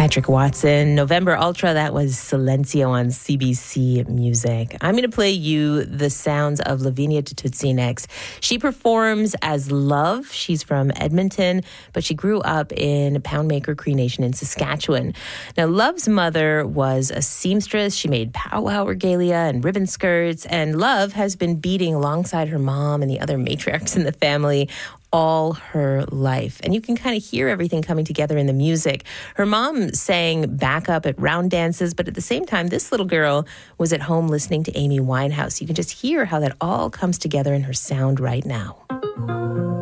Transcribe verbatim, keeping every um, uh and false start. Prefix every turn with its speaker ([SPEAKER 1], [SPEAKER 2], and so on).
[SPEAKER 1] Patrick Watson, November Ultra, that was Silencio on C B C Music. I'm going to play you the sounds of Lavinia Tututsi next. She performs as Love. She's from Edmonton, but she grew up in Poundmaker Cree Nation in Saskatchewan. Now, Love's mother was a seamstress. She made powwow regalia and ribbon skirts, and Love has been beading alongside her mom and the other matriarchs in the family all her life. And you can kind of hear everything coming together in the music. Her mom sang backup at round dances, but at the same time, this little girl was at home listening to Amy Winehouse. You can just hear how that all comes together in her sound right now.